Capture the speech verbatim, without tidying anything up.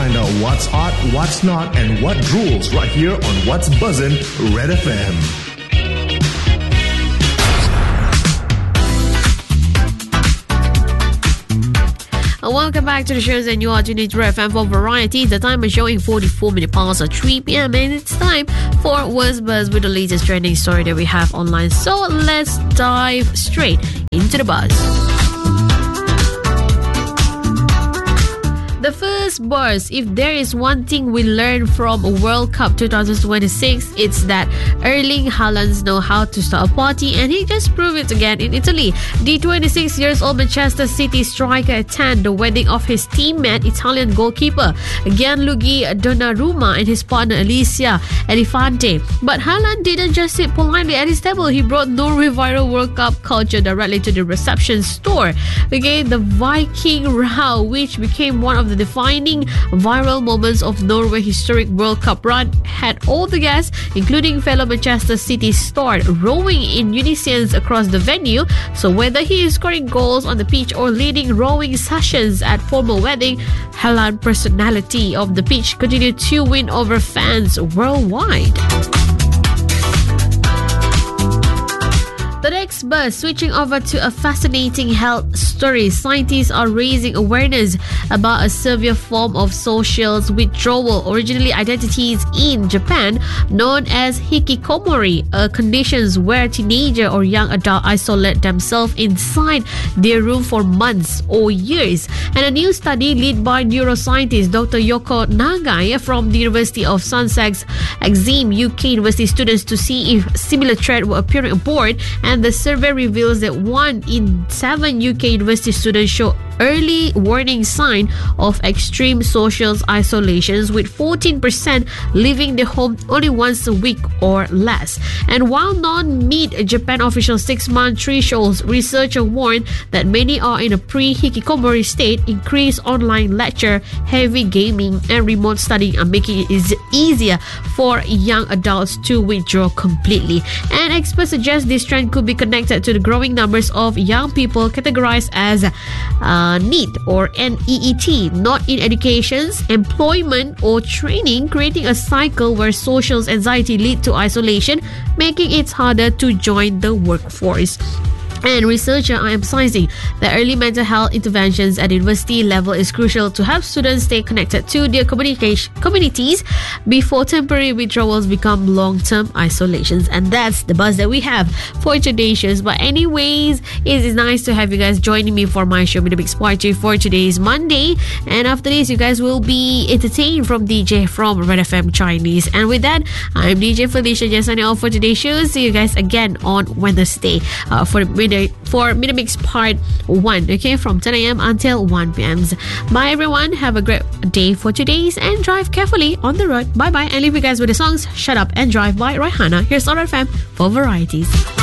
find out what's hot, what's not, and what rules right here on What's Buzzin' Red F M. Welcome back to the shows, and you are tuned to Red F M for variety. The time is showing forty-four minutes past three p.m. and it's time for What's Buzz with the latest trending story that we have online. So let's dive straight into the buzz. The first buzz, if there is one thing we learned from World Cup twenty twenty-six, it's that Erling Haaland knows how to start a party, and he just proved it again in Italy. The twenty-six years old Manchester City striker attended the wedding of his teammate, Italian goalkeeper Gianluigi Donnarumma, and his partner Alicia Elefante. But Haaland didn't just sit politely at his table. He brought Norway viral World Cup culture directly to the reception store. Okay, the Viking row, which became one of the defining viral moments of Norway's historic World Cup run, had all the guests, including fellow Manchester City star, rowing in unison across the venue. So whether he is scoring goals on the pitch or leading rowing sessions at formal wedding, Haaland, personality of the pitch, continued to win over fans worldwide. The next buzz, switching over to a fascinating health story. Scientists are raising awareness about a severe form of social withdrawal, originally identities in Japan, known as hikikomori, a condition where teenager or young adult isolate themselves inside their room for months or years. And a new study led by neuroscientist Doctor Yoko Nagai from the University of Sussex examined U K university students to see if similar traits were appearing aboard, and the survey reveals that one in seven U K university students show early warning sign of extreme social isolations, with fourteen percent leaving the home only once a week or less. And while none meet Japan official six-month thresholds, researchers warn that many are in a pre-hikikomori state. Increased online lecture, heavy gaming, and remote studying are making it easier for young adults to withdraw completely. And experts suggest this trend could be connected to the growing numbers of young people categorized as uh, NEET or N E E T, not in education, employment, or training, creating a cycle where social anxiety leads to isolation, making it harder to join the workforce. And researchers are emphasizing that early mental health interventions at university level is crucial to help students stay connected to their communication communities before temporary withdrawals become long-term isolations. And that's the buzz that we have for today's shows. But anyways, it is nice to have you guys joining me for my show, Midmix Party, for today's Monday. And after this, you guys will be entertained from D J from Red F M Chinese. And with that, I'm D J Felicia, just signing off for today's show. See you guys again on Wednesday uh, for the for Midmix Part one, okay, from ten a.m. until one p.m. Bye everyone, have a great day for today's, and drive carefully on the road. Bye bye, and leave you guys with the songs Shut Up and Drive by Rihanna. Here's on Red F M for varieties.